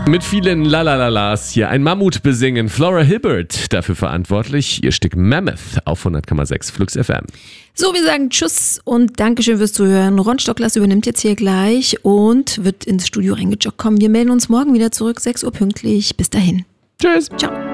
Mit vielen Lalalalas hier ein Mammut besingen. Flora Hibbert dafür verantwortlich. Ihr Stück Mammoth auf 100,6 Flux FM. So, wir sagen Tschüss und Dankeschön fürs Zuhören. Ron Stocklas übernimmt jetzt hier gleich und wird ins Studio reingejoggt kommen. Wir melden uns morgen wieder zurück, 6 Uhr pünktlich. Bis dahin. Tschüss. Ciao.